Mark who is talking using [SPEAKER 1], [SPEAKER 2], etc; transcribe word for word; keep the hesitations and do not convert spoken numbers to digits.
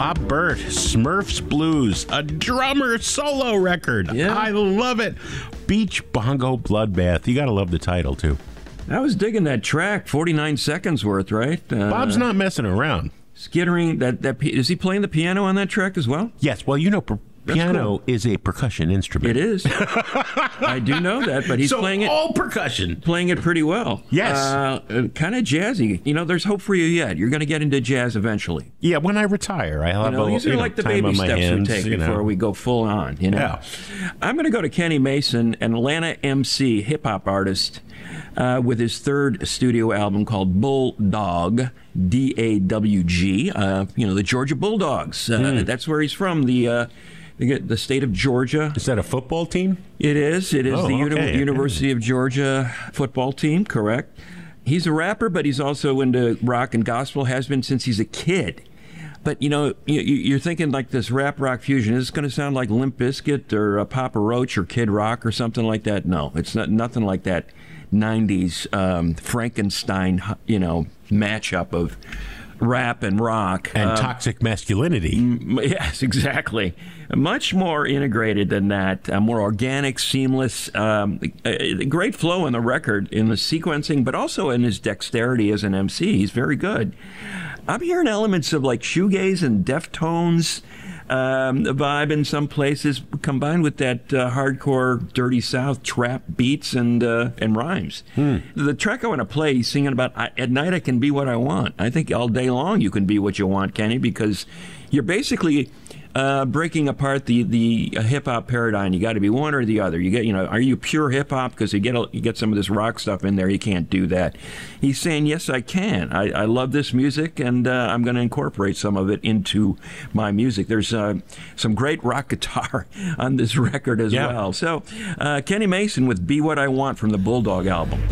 [SPEAKER 1] Bob Burt, Smurfs Blues, a drummer solo record.
[SPEAKER 2] Yeah.
[SPEAKER 1] I love it. Beach Bongo Bloodbath. You got to love the title, too.
[SPEAKER 2] I was digging that track, forty-nine seconds worth, right? Uh,
[SPEAKER 1] Bob's not messing around.
[SPEAKER 2] Skittering, that, that, is he playing the piano on that track as well?
[SPEAKER 1] Yes, well, you know, per- piano cool. is a percussion instrument.
[SPEAKER 2] It is. I do know that, but he's
[SPEAKER 1] so
[SPEAKER 2] playing it.
[SPEAKER 1] all percussion.
[SPEAKER 2] Playing it pretty well.
[SPEAKER 1] Yes.
[SPEAKER 2] Uh, kind of jazzy. You know, there's hope for you yet. You're going to get into jazz eventually.
[SPEAKER 1] Yeah, when I retire, I'll have
[SPEAKER 2] you know,
[SPEAKER 1] a
[SPEAKER 2] these are
[SPEAKER 1] you know,
[SPEAKER 2] like the
[SPEAKER 1] time
[SPEAKER 2] baby
[SPEAKER 1] on my
[SPEAKER 2] steps
[SPEAKER 1] hands,
[SPEAKER 2] we take
[SPEAKER 1] you know.
[SPEAKER 2] before we go full on. You know.
[SPEAKER 1] Yeah.
[SPEAKER 2] I'm going to go to Kenny Mason, an Atlanta M C, hip hop artist, uh, with his third studio album called Bulldog, D A W G. Uh, you know, the Georgia Bulldogs. Uh,
[SPEAKER 1] mm.
[SPEAKER 2] That's where he's from. The uh, the state of Georgia.
[SPEAKER 1] Is that a football team?
[SPEAKER 2] It is. It is
[SPEAKER 1] oh,
[SPEAKER 2] the uni-
[SPEAKER 1] okay.
[SPEAKER 2] University of Georgia football team, correct. He's a rapper, but he's also into rock and gospel, has been since he's a kid. But, you know, you, you're thinking like this rap rock fusion. Is this going to sound like Limp Bizkit or uh, Papa Roach or Kid Rock or something like that? No, it's not nothing like that nineties um, Frankenstein, you know, matchup of rap and rock.
[SPEAKER 1] And
[SPEAKER 2] um,
[SPEAKER 1] toxic masculinity.
[SPEAKER 2] M- yes, exactly. Much more integrated than that, uh, more organic, seamless, um, a, a great flow in the record, in the sequencing, but also in his dexterity as an M C. He's very good. I'm hearing elements of like shoegaze and Deftones um, vibe in some places, combined with that uh, hardcore, dirty South trap beats and uh, and rhymes. Hmm. The track I want to play, he's singing about, I, at night I can be what I want. I think all day long you can be what you want, Kenny, because you're basically uh, breaking apart the the uh, hip hop paradigm. You got to be one or the other. You get, you know, are you pure hip hop? Because you get a, you get some of this rock stuff in there. You can't do that. He's saying, yes, I can. I, I love this music, and uh, I'm going to incorporate some of it into my music. There's uh, some great rock guitar on this record as
[SPEAKER 1] yeah.
[SPEAKER 2] well. So, uh, Kenny Mason with "Be What I Want" from the Bulldog album.